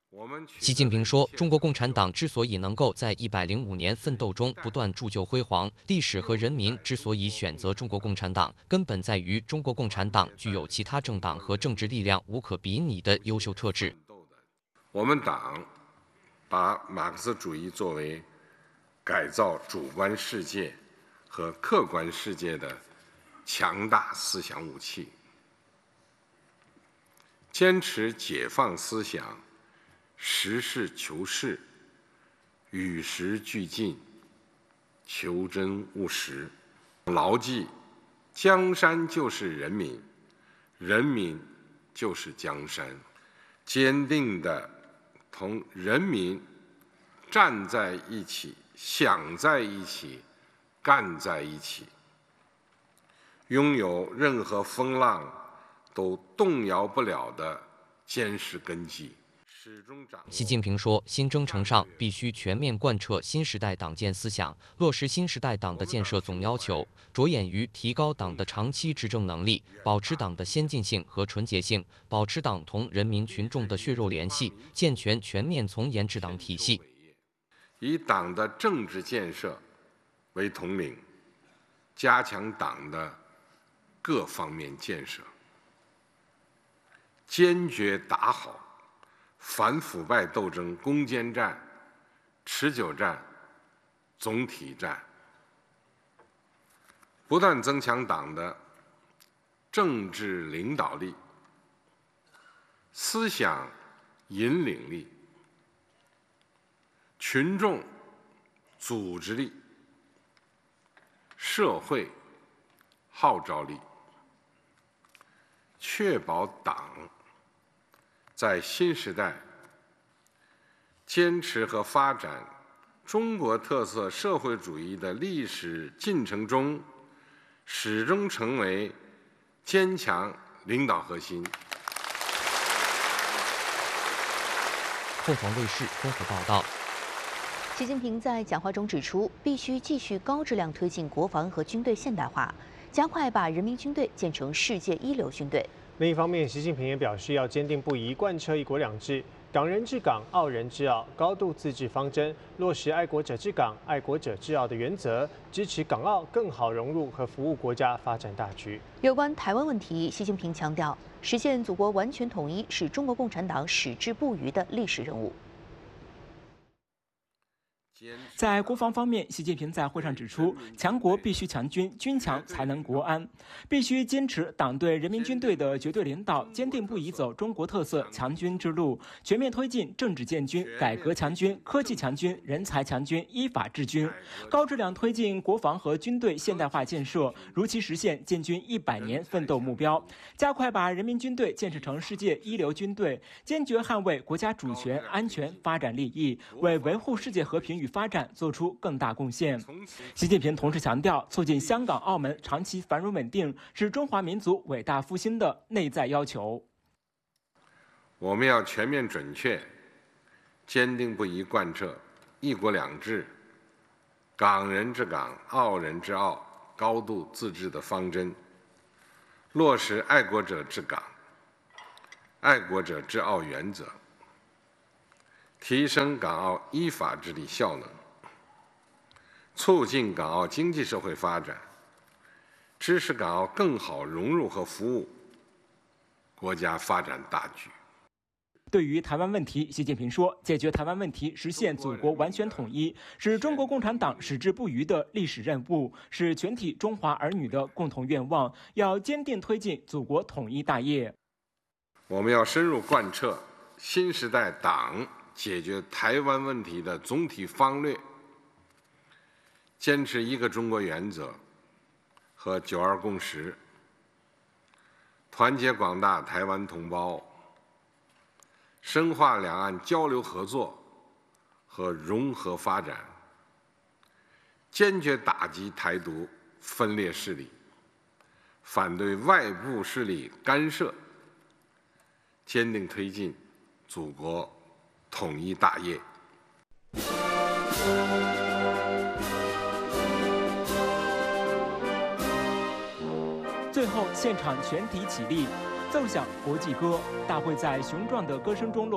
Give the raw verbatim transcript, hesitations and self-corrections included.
习近平说，中国共产党之所以能够在一百零五年奋斗中不断铸就辉煌，历史和人民之所以选择中国共产党，根本在于中国共产党具有其他政党和政治力量无可比拟的优秀特质。 我们党把马克思主义作为改造主观世界和客观世界的强大思想武器，坚持解放思想，实事求是，与时俱进，求真务实，牢记江山就是人民，人民就是江山，坚定地同人民站在一起，想在一起，干在一起，拥有任何风浪都动摇不了的坚实根基。 习近平说，新征程上必须全面贯彻新时代党建思想，落实新时代党的建设总要求，着眼于提高党的长期执政能力，保持党的先进性和纯洁性，保持党同人民群众的血肉联系，健全全面从严治党体系。 以党的政治建设为统领，加强党的各方面建设，坚决打好反腐败斗争攻坚战、持久战、总体战，不断增强党的政治领导力、思想引领力、群众组织力、社会号召力，确保党在新时代坚持和发展中国特色社会主义的历史进程中，始终成为坚强领导核心。 凤凰卫视综合报道。 习近平在讲话中指出，必须继续高质量推进国防和军队现代化，加快把人民军队建成世界一流军队。 另一方面，习近平也表示要坚定不移贯彻一国两制、港人治港、澳人治澳高度自治方针，落实爱国者治港、爱国者治澳的原则，支持港澳更好融入和服务国家发展大局。 有关台湾问题，习近平强调，实现祖国完全统一是中国共产党矢志不渝的历史任务。 在国防方面，习近平在会上指出，强国必须强军，军强才能国安，必须坚持党对人民军队的绝对领导，坚定不移走中国特色强军之路，全面推进政治建军、改革强军、科技强军、人才强军、依法治军，高质量推进国防和军队现代化建设，如期实现建军一百年奋斗目标，加快把人民军队建设成世界一流军队，坚决捍卫国家主权、安全、发展利益，为维护世界和平与发展做出更大贡献。习近平同时强调，促进香港、澳门长期繁荣稳定是中华民族伟大复兴的内在要求。 我们要全面准确、坚定不移贯彻一国两制、港人治港、澳人治澳高度自治的方针，落实爱国者治港、爱国者治澳原则，提升港澳依法治理效能，促进港澳经济社会发展，支持港澳更好融入和服务国家发展大局。 对于台湾问题，习近平说，解决台湾问题，实现祖国完全统一，是中国共产党矢志不渝的历史任务，是全体中华儿女的共同愿望，要坚定推进祖国统一大业。 我们要深入贯彻新时代党解决台湾问题的总体方略，坚持一个中国原则和九二共识，团结广大台湾同胞，深化两岸交流合作和融合发展，坚决打击台独分裂势力，反对外部势力干涉，坚定推进祖国统一大业。 最后，现场全体起立，奏响国际歌。大会在雄壮的歌声中落。